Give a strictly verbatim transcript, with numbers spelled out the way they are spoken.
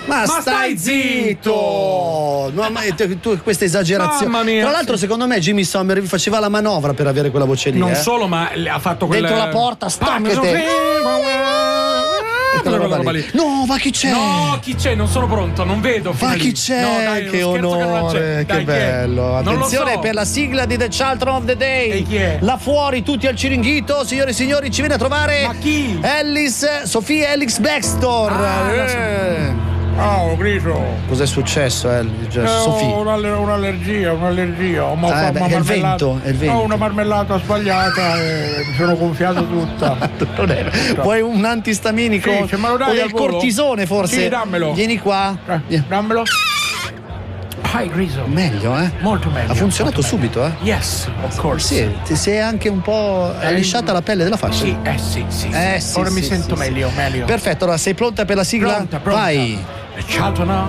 Ma, Ma stai, stai zitto! No, ma tu, tu questa esagerazione. Mamma mia. Tra l'altro, secondo me Jimmy Sommer faceva la manovra per avere quella voce lì. Non eh. solo, ma ha fatto quella... Dentro la porta, staccate! Quella roba lì. No, ma chi c'è? No, chi c'è? Non sono pronto, non vedo. Ma chi c'è? No, dai, che uno scherzo onore, che, che, dai, chi è? bello. Non lo Attenzione so. per la sigla di The Children of the Day. E chi è? Là fuori, tutti al Ciringhito, signore e signori, ci viene a trovare. Ma chi? Alice, Sofia Elix Baxter. Ah, eh. Oh, Griso. Cos'è successo, Alice? Eh, Sofia. ho un'aller- un'allergia, un'allergia. Ho Ah, una beh, è il vento, è il vento. Ho una marmellata sbagliata e mi sono gonfiato tutta. Non è. Vuoi un antistaminico? Sì, se me lo dai o del al volo? cortisone forse? Sì, dammelo. Vieni qua. Eh, dammelo. Hi, Griso. Meglio, eh? Molto meglio. Ha funzionato molto subito, meglio. eh? Yes, of course. Sì, ti sei anche un po' allisciata la pelle della faccia. Sì, eh sì, sì. Eh, sì. sì, Ora sì, mi sì, sento sì, meglio, sì. meglio. Perfetto, allora sei pronta per la sigla? Pronta, pronta. Vai. The Children